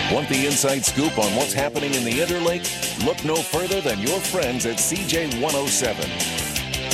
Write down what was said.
Want the inside scoop on what's happening in the Interlake? Look no further than your friends at CJ107.